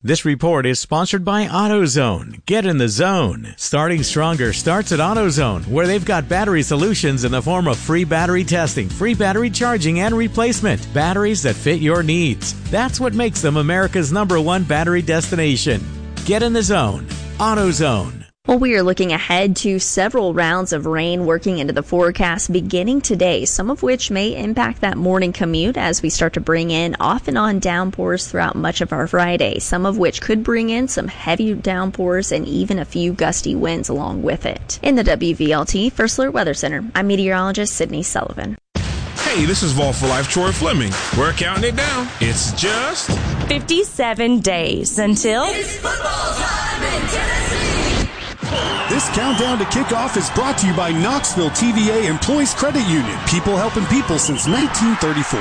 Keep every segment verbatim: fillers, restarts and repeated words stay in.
This report is sponsored by AutoZone. Get in the zone. Starting stronger starts at AutoZone, where they've got battery solutions in the form of free battery testing, free battery charging, and replacement. Batteries that fit your needs. That's what makes them America's number one battery destination. Get in the zone. AutoZone. Well, we are looking ahead to several rounds of rain working into the forecast beginning today, some of which may impact that morning commute as we start to bring in off and on downpours throughout much of our Friday, some of which could bring in some heavy downpours and even a few gusty winds along with it. In the W V L T First Alert Weather Center, I'm meteorologist Sydney Sullivan. Hey, this is Vol for Life Troy Fleming. We're counting it down. It's just fifty-seven days until it's football time in Tennessee. This countdown to kickoff is brought to you by Knoxville T V A Employees Credit Union. People helping people since nineteen thirty-four.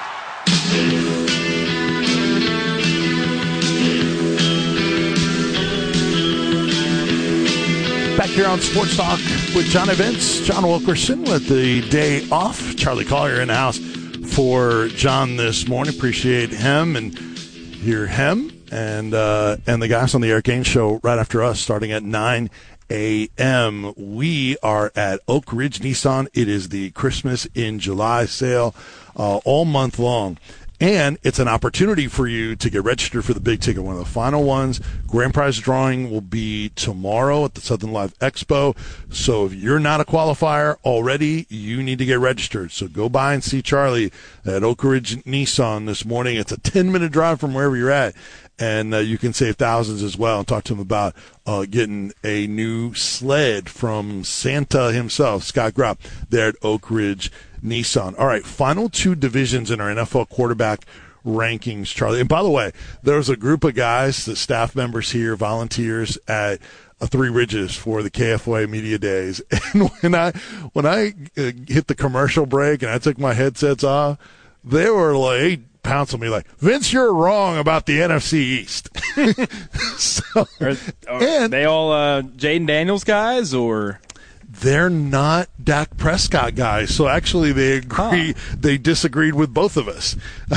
Back here on Sports Talk with John Events, John Wilkerson with the day off. Charlie Collier in the house for John this morning. Appreciate him and hear him and uh, and the guys on the Eric Gaines Show right after us, starting at nine a.m. We are at Oak Ridge Nissan. It is the Christmas in July sale uh, all month long. And it's an opportunity for you to get registered for the big ticket, one of the final ones. Grand prize drawing will be tomorrow at the Southern Live Expo. So if you're not a qualifier already, you need to get registered. So go by and see Charlie at Oak Ridge Nissan this morning. It's a ten-minute drive from wherever you're at. And uh, you can save thousands as well, and talk to him about uh, getting a new sled from Santa himself, Scott Gropp, there at Oak Ridge Nissan. All right, final two divisions in our N F L quarterback rankings, Charlie. And by the way, there's a group of guys, the staff members here, volunteers at uh, Three Ridges for the K F O A Media Days. And when I when I uh, hit the commercial break and I took my headsets off, they were like, pounce on me like, Vince, you're wrong about the N F C East. so, are, are and they all uh, Jaden Daniels guys, or they're not Dak Prescott guys? So actually, they agree. Huh. They disagreed with both of us.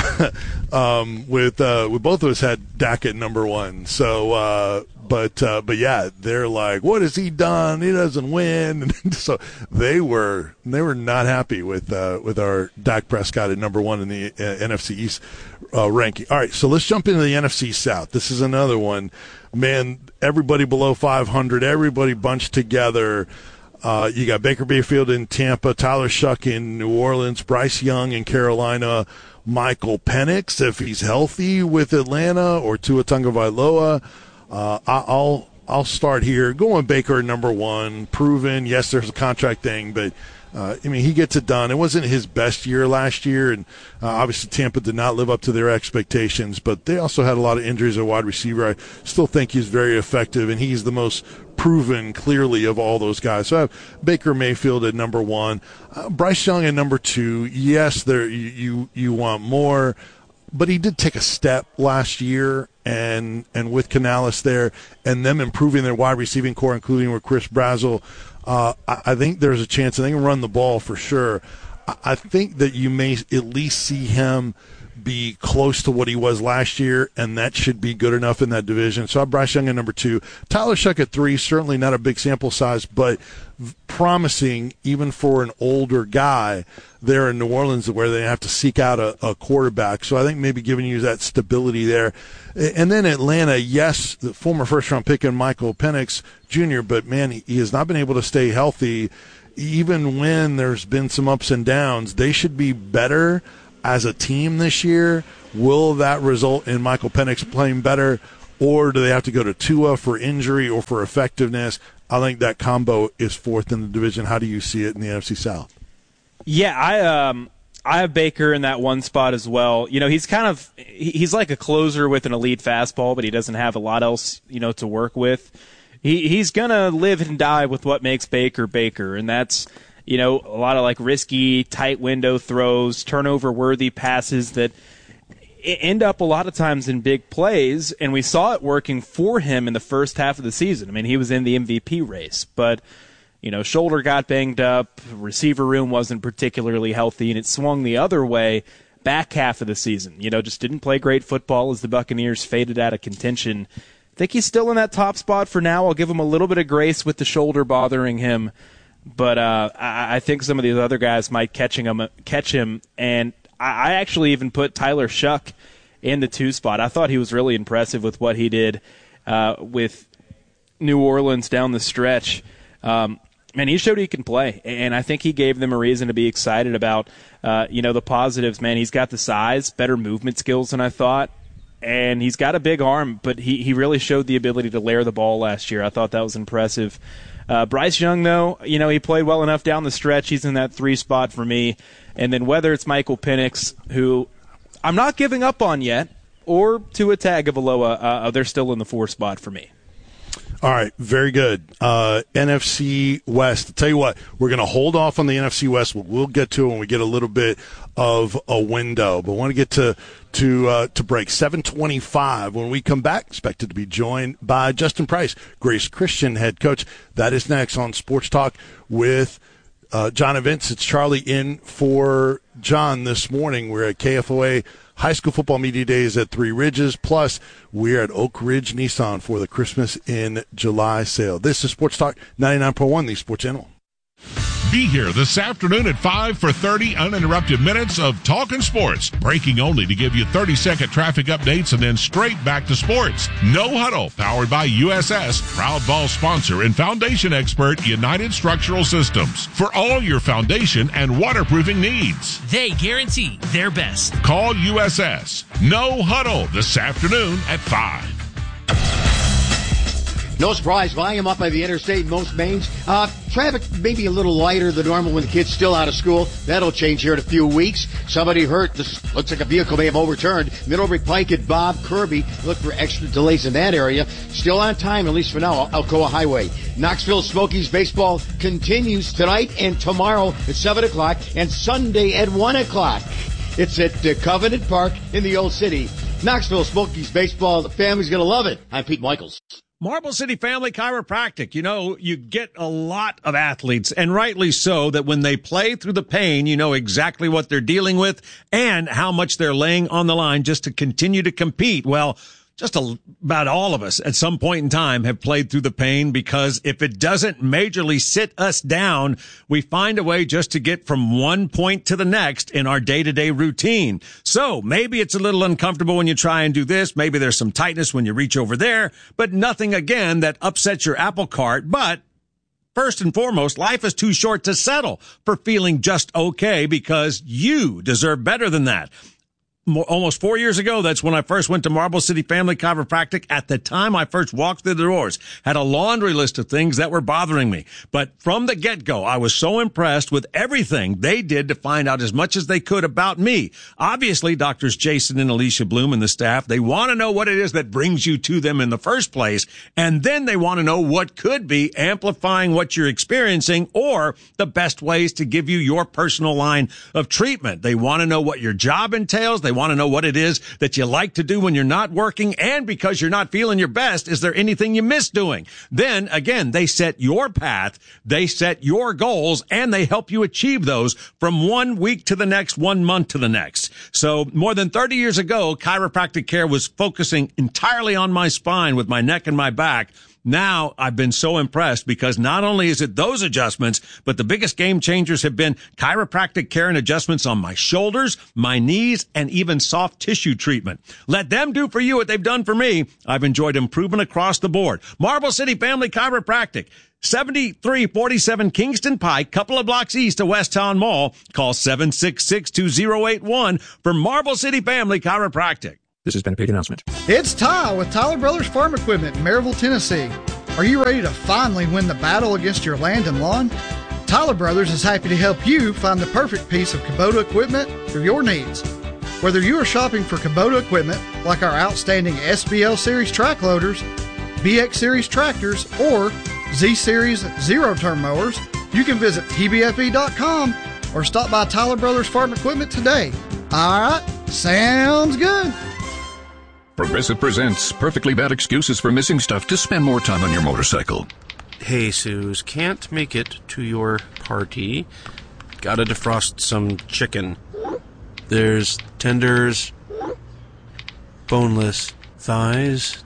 um, with uh, with both of us had Dak at number one. So. Uh, But uh, but yeah, they're like, what has he done? He doesn't win. And so they were they were not happy with uh, with our Dak Prescott at number one in the uh, N F C East uh, ranking. All right, so let's jump into the N F C South. This is another one, man. Everybody below five hundred, everybody bunched together. Uh, you got Baker Mayfield in Tampa, Tyler Shuck in New Orleans, Bryce Young in Carolina, Michael Penix if he's healthy with Atlanta, or Tua Tagovailoa. Uh, I'll I'll start here. Going Baker number one, proven. Yes, there's a contract thing, but uh, I mean he gets it done. It wasn't his best year last year, and uh, obviously Tampa did not live up to their expectations. But they also had a lot of injuries at wide receiver. I still think he's very effective, and he's the most proven, clearly, of all those guys. So I have Baker Mayfield at number one, uh, Bryce Young at number two. Yes, there you you, you want more. But he did take a step last year, and and with Canales there, and them improving their wide receiving core, including with Chris Brazzell, uh, I, I think there's a chance they can run the ball for sure. I, I think that you may at least see him be close to what he was last year, and that should be good enough in that division. So I have Bryce Young at number two. Tyler Shuck at three, certainly not a big sample size, but promising even for an older guy there in New Orleans where they have to seek out a, a quarterback. So I think maybe giving you that stability there. And then Atlanta, yes, the former first-round pick in Michael Penix Junior, but, man, he has not been able to stay healthy. Even when there's been some ups and downs, they should be better as a team this year. Will that result in Michael Penix playing better, or do they have to go to Tua for injury or for effectiveness? I think that combo is fourth in the division. How do you see it in the N F C South? Yeah, I um I have Baker in that one spot as well. You know, he's kind of he's like a closer with an elite fastball, but he doesn't have a lot else, you know, to work with. He he's gonna live and die with what makes Baker Baker, and that's, you know, a lot of like risky, tight window throws, turnover-worthy passes that end up a lot of times in big plays, and we saw it working for him in the first half of the season. I mean, he was in the M V P race, but, you know, shoulder got banged up, receiver room wasn't particularly healthy, and it swung the other way. back half of the season. You know, just didn't play great football as the Buccaneers faded out of contention. I think he's still in that top spot for now. I'll give him a little bit of grace with the shoulder bothering him. But uh, I, I think some of these other guys might catching him, catch him. And I, I actually even put Tyler Shuck in the two spot. I thought he was really impressive with what he did uh, with New Orleans down the stretch. Um, and he showed he can play. And I think he gave them a reason to be excited about, uh, you know, the positives. Man, he's got the size, better movement skills than I thought. And he's got a big arm, but he, he really showed the ability to layer the ball last year. I thought that was impressive. Uh, Bryce Young, though, you know, he played well enough down the stretch. He's in that three spot for me. And then whether it's Michael Penix, who I'm not giving up on yet, or Tua Tagovailoa, uh, they're still in the four spot for me. All right, very good. Uh, N F C West. I'll tell you what, we're going to hold off on the N F C West. We'll, we'll get to it when we get a little bit of a window. But I want to get to to uh, to break. seven twenty-five. When we come back, expected to be joined by Justin Price, Grace Christian head coach. That is next on Sports Talk with uh, John and Vince. It's Charlie in for John this morning. We're at K F O A High School Football Media Days at Three Ridges. Plus, we're at Oak Ridge Nissan for the Christmas in July sale. This is Sports Talk ninety-nine point one, the Sports Channel. Be here this afternoon at five for thirty uninterrupted minutes of talking sports. Breaking only to give you thirty-second traffic updates and then straight back to sports. No Huddle, powered by U S S, proud ball sponsor and foundation expert United Structural Systems. For all your foundation and waterproofing needs. They guarantee their best. Call U S S. No Huddle this afternoon at five. No surprise, volume up by the interstate in most mains. Uh, traffic maybe a little lighter than normal when the kid's still out of school. That'll change here in a few weeks. Somebody hurt. This looks like a vehicle may have overturned. Middlebury Pike at Bob Kirby. Look for extra delays in that area. Still on time, at least for now, Alcoa Highway. Knoxville Smokies baseball continues tonight and tomorrow at seven o'clock and Sunday at one o'clock. It's at uh, Covenant Park in the Old City. Knoxville Smokies baseball, the family's going to love it. I'm Pete Michaels. Marble City Family Chiropractic. You know, you get a lot of athletes, and rightly so, that when they play through the pain, you know exactly what they're dealing with and how much they're laying on the line just to continue to compete. Well, just a, about all of us at some point in time have played through the pain, because if it doesn't majorly sit us down, we find a way just to get from one point to the next in our day-to-day routine. So maybe it's a little uncomfortable when you try and do this. Maybe there's some tightness when you reach over there, but nothing, again, that upsets your apple cart. But first and foremost, life is too short to settle for feeling just okay, because you deserve better than that. Almost four years ago, that's when I first went to Marble City Family Chiropractic. At the time I first walked through the doors, had a laundry list of things that were bothering me. But from the get-go, I was so impressed with everything they did to find out as much as they could about me. Obviously, Doctors Jason and Alicia Bloom and the staff, they want to know what it is that brings you to them in the first place. And then they want to know what could be amplifying what you're experiencing, or the best ways to give you your personal line of treatment. They want to know what your job entails. They want to know what it is that you like to do when you're not working, and because you're not feeling your best, is there anything you miss doing? Then again, they set your path, they set your goals, and they help you achieve those from one week to the next, one month to the next. So more than thirty years ago, chiropractic care was focusing entirely on my spine with my neck and my back. Now I've been so impressed, because not only is it those adjustments, but the biggest game changers have been chiropractic care and adjustments on my shoulders, my knees, and even soft tissue treatment. Let them do for you what they've done for me. I've enjoyed improvement across the board. Marble City Family Chiropractic, seventy-three forty-seven Kingston Pike, couple of blocks east of West Town Mall. Call seven six six, two zero eight one for Marble City Family Chiropractic. This has been a paid announcement. It's Ty with Tyler Brothers Farm Equipment in Maryville, Tennessee. Are you ready to finally win the battle against your land and lawn? Tyler Brothers is happy to help you find the perfect piece of Kubota equipment for your needs. Whether you are shopping for Kubota equipment like our outstanding S B L Series track loaders, B X Series tractors, or Z Series zero-turn mowers, you can visit T B F E dot com or stop by Tyler Brothers Farm Equipment today. All right, sounds good. Progressive presents Perfectly Bad Excuses for Missing Stuff to Spend More Time on Your Motorcycle. Hey, Suze, can't make it to your party. Gotta defrost some chicken. There's tenders, boneless thighs.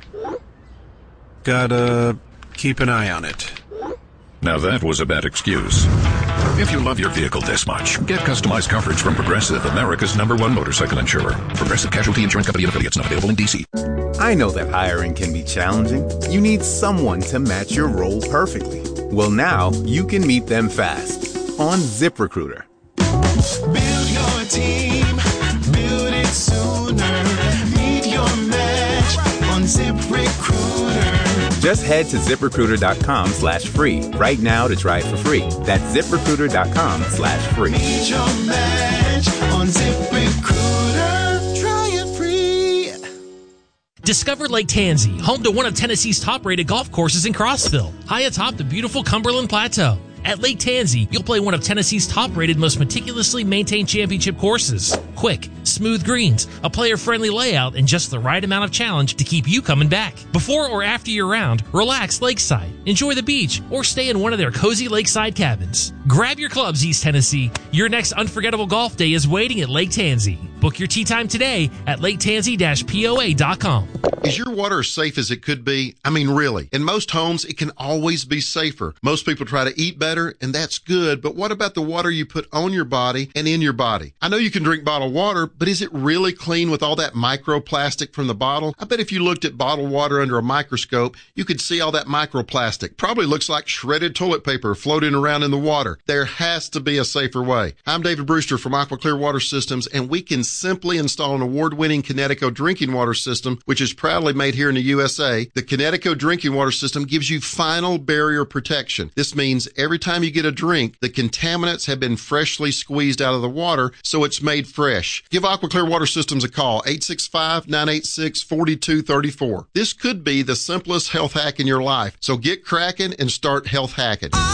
Gotta keep an eye on it. Now that was a bad excuse. If you love your vehicle this much, get customized coverage from Progressive, America's number one motorcycle insurer. Progressive Casualty Insurance Company and affiliates, not available in D C. I know that hiring can be challenging. You need someone to match your role perfectly. Well, now you can meet them fast on ZipRecruiter. Build your team, build it sooner. Meet your match on ZipRecruiter. Just head to ZipRecruiter.com slash free right now to try it for free. That's ZipRecruiter.com slash free. Meet your match on ZipRecruiter. Try it free. Discover Lake Tansy, home to one of Tennessee's top-rated golf courses in Crossville, high atop the beautiful Cumberland Plateau. At Lake Tansy, you'll play one of Tennessee's top-rated, most meticulously maintained championship courses. Quick, smooth greens, a player-friendly layout, and just the right amount of challenge to keep you coming back. Before or after your round, relax lakeside, enjoy the beach, or stay in one of their cozy lakeside cabins. Grab your clubs, East Tennessee. Your next unforgettable golf day is waiting at Lake Tansy. Book your tee time today at lake tansy dash p o a dot com. Is your water as safe as it could be? I mean, really. In most homes, it can always be safer. Most people try to eat better, and that's good, but what about the water you put on your body and in your body? I know you can drink bottled water, but is it really clean with all that microplastic from the bottle? I bet if you looked at bottled water under a microscope, you could see all that microplastic. Probably looks like shredded toilet paper floating around in the water. There has to be a safer way. I'm David Brewster from Aqua Clear Water Systems, and we can simply install an award-winning Connecticut drinking water system, which is proudly made here in the U S A. The Connecticut drinking water system gives you final barrier protection. This means every time you get a drink, the contaminants have been freshly squeezed out of the water, so it's made fresh. Give Aqua Clear Water Systems a call, eight six five, nine eight six, four two three four. This could be the simplest health hack in your life, so get cracking and start health hacking.